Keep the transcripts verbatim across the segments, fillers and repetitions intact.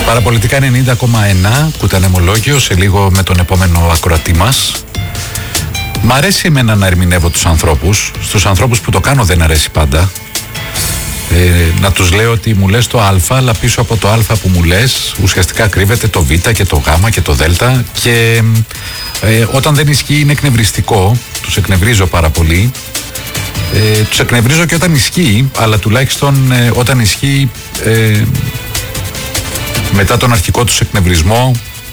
Παραπολιτικά ενενήντα κόμμα ένα, κουτανεμολόγιο, σε λίγο με τον επόμενο ακροατή μας. Μ' αρέσει εμένα να ερμηνεύω τους ανθρώπους. Στους ανθρώπους που το κάνω δεν αρέσει πάντα. Ε, να τους λέω ότι μου λες το α, αλλά πίσω από το α που μου λες ουσιαστικά κρύβεται το β και το γ και το δ, και ε, όταν δεν ισχύει είναι εκνευριστικό. Τους εκνευρίζω πάρα πολύ. Ε, τους εκνευρίζω και όταν ισχύει, αλλά τουλάχιστον ε, όταν ισχύει, ε, μετά τον αρχικό τους εκνευρισμό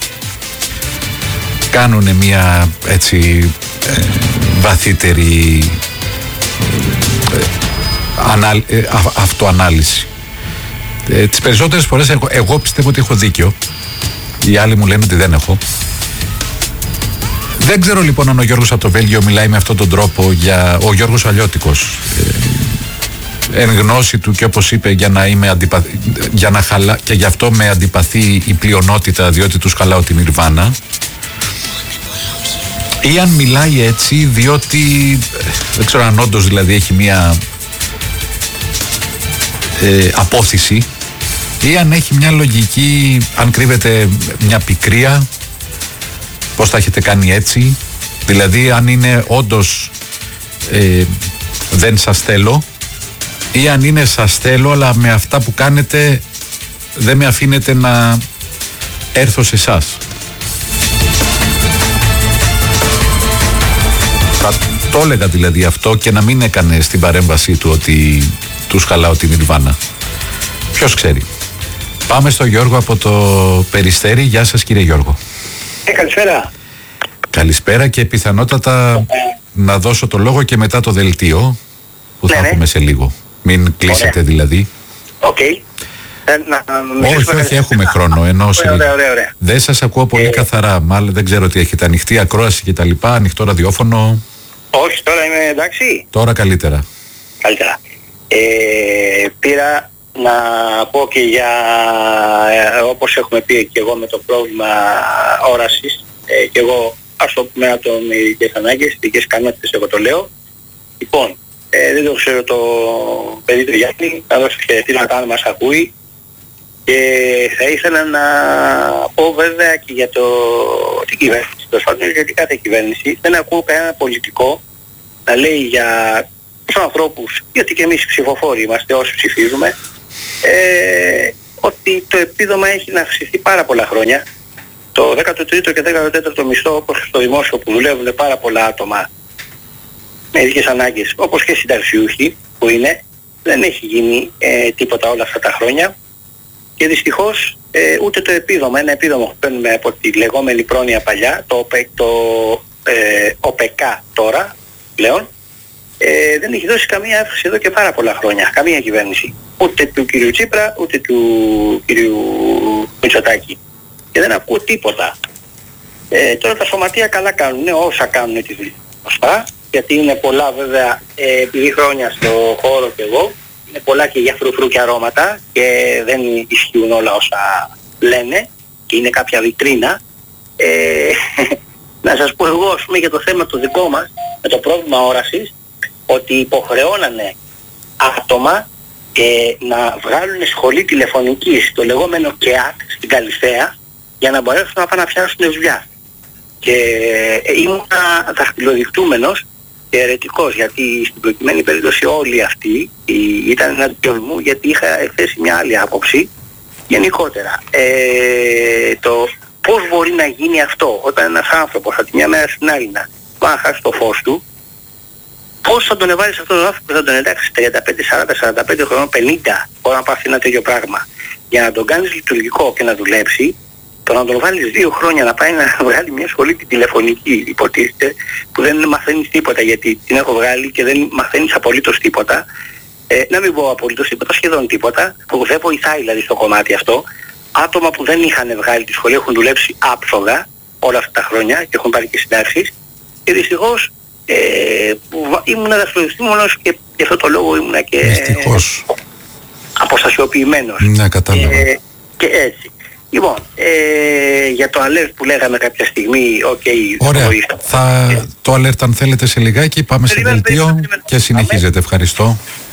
κάνουν μια έτσι ε, βαθύτερη ε, ανάλ, ε, α, αυτοανάλυση. Ε, τις περισσότερες φορές εγώ, εγώ πιστεύω ότι έχω δίκιο. Οι άλλοι μου λένε ότι δεν έχω. Δεν ξέρω λοιπόν αν ο Γιώργος από το Βέλγιο μιλάει με αυτόν τον τρόπο για... Ο Γιώργος Αλλιώτικος, ε, εν γνώση του και όπως είπε, για να είμαι αντιπα... για να χαλα... και γι' αυτό με αντιπαθεί η πλειονότητα, διότι τους χαλάω την Ιρβάνα, ή αν μιλάει έτσι διότι δεν ξέρω αν όντως δηλαδή έχει μια ε, απόθυση, ή αν έχει μια λογική, αν κρύβεται μια πικρία, πώς θα έχετε κάνει έτσι, δηλαδή αν είναι όντως ε, δεν σας θέλω, ή αν είναι σας θέλω αλλά με αυτά που κάνετε δεν με αφήνετε να έρθω σε εσάς. Θα το έλεγα δηλαδή αυτό και να μην έκανε στην παρέμβασή του ότι τους χαλάω την Ιρβάνα. Ποιος ξέρει. Πάμε στο Γιώργο από το Περιστέρι. Γεια σας κύριε Γιώργο. Ε, καλησπέρα. Καλησπέρα, και πιθανότατα να δώσω το λόγο και μετά το δελτίο που θα ναι, έχουμε ναι. σε λίγο. Μην κλείσετε. Ωραία. Δηλαδή. Οκ. Okay. Ε, όχι, όχι, έχουμε χρόνο. Ενώ ωραία, ωραία, ωραία, ωραία. Δεν σας ακούω πολύ ε, καθαρά. Μάλλον δεν ξέρω τι έχετε. Ανοιχτή ακρόαση και τα λοιπά, ανοιχτό ραδιόφωνο. Όχι, τώρα είμαι εντάξει. Τώρα καλύτερα. Καλύτερα. Ε, πήρα να πω και για, ε, όπως έχουμε πει και εγώ με το πρόβλημα όρασης, ε, και εγώ ας το πούμε από τον ειδικές ανάγκες, ειδικές ικανότητες, εγώ το λέω. Λοιπόν, ε, δεν το ξέρω το παιδί του Γιάννη, θα δώσω χαιρετήρια να κάνει, μας ακούει, και θα ήθελα να πω βέβαια και για το, την κυβέρνηση, το πάντων, γιατί κάθε κυβέρνηση δεν ακούω κανένα πολιτικό να λέει για τους ανθρώπους, γιατί και εμείς οι ψηφοφόροι είμαστε όσοι ψηφίζουμε, ε, ότι το επίδομα έχει να αυξηθεί πάρα πολλά χρόνια. Το δέκατο τρίτο και δέκατο τέταρτο μισθό, όπως στο δημόσιο που δουλεύουν πάρα πολλά άτομα με ειδικές ανάγκες, όπως και συνταξιούχοι που είναι, δεν έχει γίνει ε, τίποτα όλα αυτά τα χρόνια, και δυστυχώς ε, ούτε το επίδομα, ένα επίδομα που παίρνουμε από τη λεγόμενη πρόνοια παλιά, το, ΟΠΕ, το ε, ΟΠΕΚΑ τώρα πλέον, ε, δεν έχει δώσει καμία αύξηση εδώ και πάρα πολλά χρόνια, καμία κυβέρνηση, ούτε του κυρίου Τσίπρα ούτε του κυρίου Μητσοτάκη, και δεν ακούω τίποτα. Ε, τώρα τα σωματεία καλά κάνουν, όσα κάνουν τη δουλειά, γιατί είναι πολλά βέβαια, ε, επειδή χρόνια στο χώρο και εγώ, είναι πολλά και για φρουφρού και αρώματα και δεν ισχύουν όλα όσα λένε και είναι κάποια βιτρίνα. Ε, να σας πω εγώ, ας πούμε, για το θέμα το δικό μας, με το πρόβλημα όρασης, ότι υποχρεώνανε άτομα ε, να βγάλουν σχολή τηλεφωνικής, το λεγόμενο ΚΕΑΤ στην Καλυθέα, για να μπορέσουν να πάνε να φτιάξουν δουλειά. Και ε, ήμουν δαχτυλοδεικτούμενος και αιρετικός, γιατί στην προκειμένη περίπτωση όλοι αυτοί ήταν εναντίον μου, γιατί είχα θέσει μια άλλη άποψη γενικότερα. Ε, το πώς μπορεί να γίνει αυτό όταν ένας άνθρωπος από τη μια μέρα στην άλλη να πάει να χάσει το φως του, πώς θα τον εβάλεις αυτόν τον άνθρωπο, θα τον εντάξεις τριάντα πέντε, σαράντα, σαράντα πέντε χρονών, πενήντα, όταν πάθει ένα τέτοιο πράγμα, για να τον κάνεις λειτουργικό και να δουλέψει, το να τον βάλεις δύο χρόνια να πάει να βγάλει μια σχολή την τηλεφωνική, υποτίθεται, που δεν μαθαίνεις τίποτα, γιατί την έχω βγάλει και δεν μαθαίνεις απολύτως τίποτα, ε, να μην πω απολύτως τίποτα, σχεδόν τίποτα, που δεν βοηθάει δηλαδή στο κομμάτι αυτό. Άτομα που δεν είχαν βγάλει τη σχολή έχουν δουλέψει άψογα όλα αυτά τα χρόνια και έχουν πάρει και συντάξεις, και δυστυχώς ε, ήμουν δραστηριοποιημένος και γι' αυτό το λόγο ήμουν και ε, αποστασιοποιημένος. Ναι, κατάλαβα. Ε, και έτσι. Λοιπόν, ε, για το alert που λέγαμε κάποια στιγμή, οκ. Okay, ωραία. Θα, το alert αν θέλετε σε λιγάκι, πάμε σε δελτίο και συνεχίζετε. Ευχαριστώ.